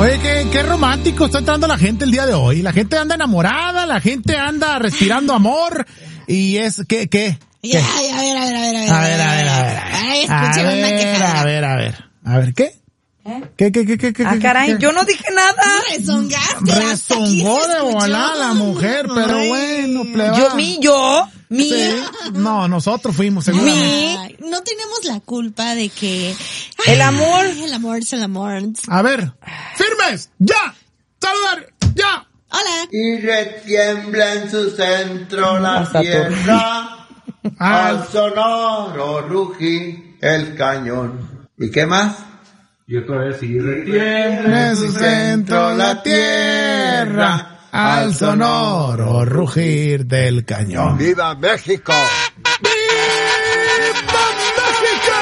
Oye, qué romántico está entrando la gente el día de hoy. La gente anda enamorada, la gente anda respirando amor. Y es, ¿qué? Ya, a ver, ¿qué? ¿Qué? Ah, caray, yo no dije nada. Rezongó de volada la mujer, pero bueno, plebada. Yo. Sí. No, nosotros fuimos, seguramente. No tenemos la culpa de que... El amor. El amor es el amor. A ver, firmes, ya, saludar, ya. Hola. Y retiembla en su centro la tierra, al sonoro rugir el cañón. ¿Y qué más? Y otra vez, y retiembla en su centro la tierra, al sonoro rugir del cañón. ¡Viva México! ¡Viva México!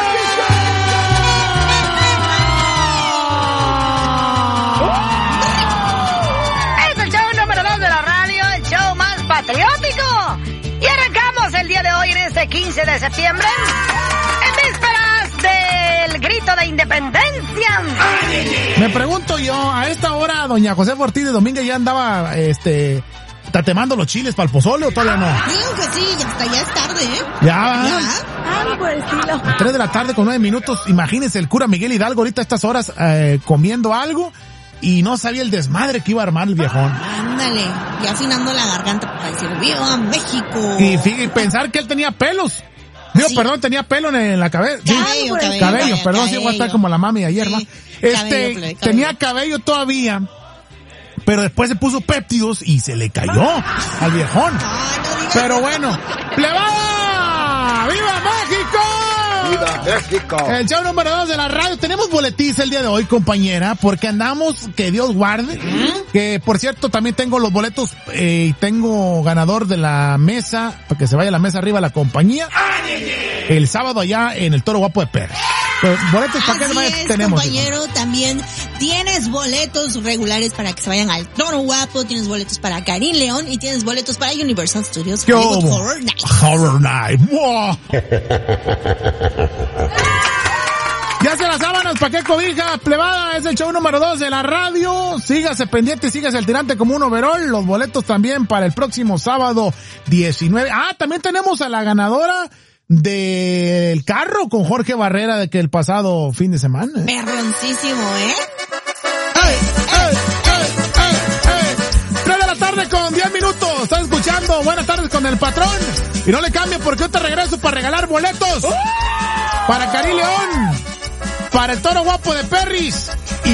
Es el show número 2 de la radio, el show más patriótico. Y arrancamos el día de hoy en este 15 de septiembre, en vísperas del grito de independencia. Me pregunto yo, a esta hora doña José Ortiz de Domínguez ya andaba, tatemando los chiles para el pozole o todavía no. Digo que sí, hasta ya es tarde, Ya. Ay, por estilo. 3 de la tarde con 9 minutos. Imagínense el cura Miguel Hidalgo ahorita a estas horas comiendo algo y no sabía el desmadre que iba a armar el viejón. Ándale, ya afinando la garganta para decir ¡Viva México! Y pensar que él tenía pelos. Digo, sí. Perdón, tenía pelo en la cabeza. Cabello, perdón, sí, voy a estar como la mami de ayer, ¿va? Cabello. Tenía cabello todavía, pero después se puso péptidos y se le cayó al viejón. Pero bueno, ¡plebada! ¡Viva México! ¡Viva México! El show número 2 de la radio. Tenemos boletiza el día de hoy, compañera, porque andamos, que Dios guarde. Que, por cierto, también tengo los boletos y tengo ganador de la mesa, para que se vaya a la mesa arriba la compañía. El sábado allá en el Toro Guapo de Perry. Pues, boletos para que más tenemos, compañero, hijo. También tienes boletos regulares para que se vayan al Toro Guapo, tienes boletos para Karim León y tienes boletos para Universal Studios Hollywood Horror Night. Horror Night. Ya se las sábanas, ¿para qué cobija? Plebada, es el show número 2 de la radio. Sígase pendiente, sígase al tirante como un overall. Los boletos también para el próximo sábado 19. También tenemos a la ganadora del carro con Jorge Barrera de que el pasado fin de semana. Perroncísimo, ¡Ey! 3 de la tarde con 10 minutos. Estás escuchando Buenas tardes con el patrón. Y no le cambie porque yo te regreso para regalar boletos. Para Karim León. Para el Toro Guapo de Perris.